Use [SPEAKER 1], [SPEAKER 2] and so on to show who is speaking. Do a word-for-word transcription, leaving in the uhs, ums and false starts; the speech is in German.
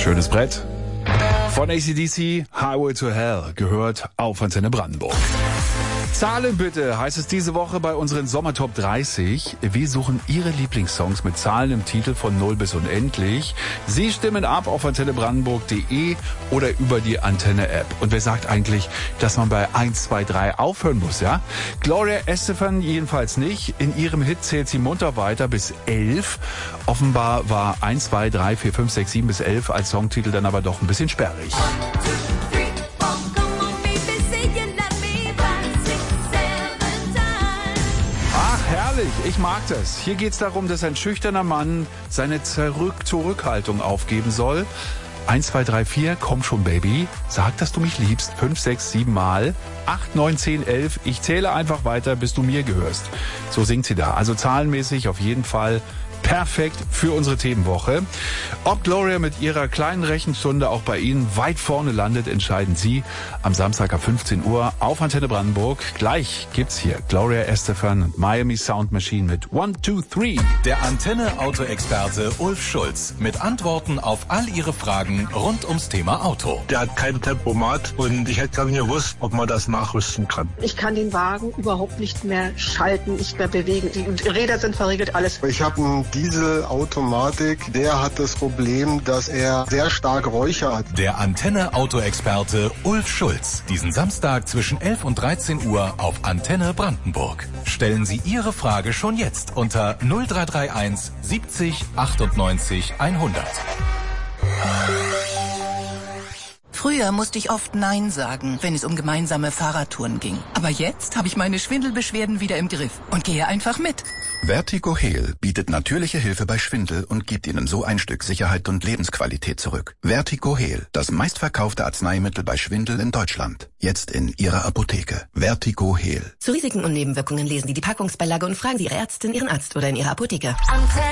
[SPEAKER 1] Schönes Brett. Von A C D C, Highway to Hell, gehört auf Antenne Brandenburg. Zahlen bitte, heißt es diese Woche bei unseren Sommertop dreißig. Wir suchen Ihre Lieblingssongs mit Zahlen im Titel von null bis unendlich. Sie stimmen ab auf antenne brandenburg punkt de oder über die Antenne-App. Und wer sagt eigentlich, dass man bei eins, zwei, drei aufhören muss, ja? Gloria Estefan jedenfalls nicht. In ihrem Hit zählt sie munter weiter bis elf. Offenbar war eins, zwei, drei, vier, fünf, sechs, sieben bis elf als Songtitel dann aber doch ein bisschen sperrig. Ich mag das. Hier geht's darum, dass ein schüchterner Mann seine Zurück- Zurückhaltung aufgeben soll. eins, zwei, drei, vier, komm schon, Baby. Sag, dass du mich liebst. fünf, sechs, sieben Mal. acht, neun, zehn, elf. Ich zähle einfach weiter, bis du mir gehörst. So singt sie da. Also zahlenmäßig auf jeden Fall perfekt für unsere Themenwoche. Ob Gloria mit ihrer kleinen Rechenstunde auch bei Ihnen weit vorne landet, entscheiden Sie am Samstag ab fünfzehn Uhr auf Antenne Brandenburg. Gleich gibt's hier Gloria Estefan und Miami Sound Machine mit one, two, three.
[SPEAKER 2] Der Antenne-Auto-Experte Ulf Schulz mit Antworten auf all Ihre Fragen rund ums Thema Auto.
[SPEAKER 3] Der hat kein Tempomat und ich hätte gar nicht gewusst, ob man das nachrüsten kann.
[SPEAKER 4] Ich kann den Wagen überhaupt nicht mehr schalten, nicht mehr bewegen. Die Räder sind verriegelt, alles.
[SPEAKER 5] Ich habe einen Dieselautomatik, der hat das Problem, dass er sehr stark Räucher hat.
[SPEAKER 2] Der Antenne-Auto-Experte Ulf Schulz. Diesen Samstag zwischen elf und dreizehn Uhr auf Antenne Brandenburg. Stellen Sie Ihre Frage schon jetzt unter null drei drei eins siebzig achtundneunzig hundert.
[SPEAKER 6] Früher musste ich oft Nein sagen, wenn es um gemeinsame Fahrradtouren ging. Aber jetzt habe ich meine Schwindelbeschwerden wieder im Griff und gehe einfach mit.
[SPEAKER 7] Vertigo Heal bietet natürliche Hilfe bei Schwindel und gibt Ihnen so ein Stück Sicherheit und Lebensqualität zurück. Vertigo Heal, das meistverkaufte Arzneimittel bei Schwindel in Deutschland. Jetzt in Ihrer Apotheke. Vertigo Heal.
[SPEAKER 8] Zu Risiken und Nebenwirkungen lesen Sie die Packungsbeilage und fragen Sie Ihre Ärztin, Ihren Arzt oder in Ihrer Apotheke.